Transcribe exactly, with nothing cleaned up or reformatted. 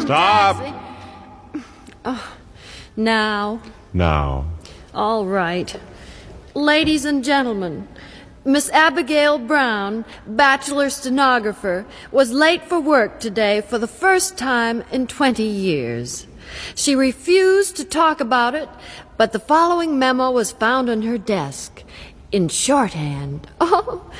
come, Stop. taxi. Oh, now. Now. All right. Ladies and gentlemen, Miss Abigail Brown, bachelor stenographer, was late for work today for the first time in twenty years. She refused to talk about it, but the following memo was found on her desk in shorthand. Oh,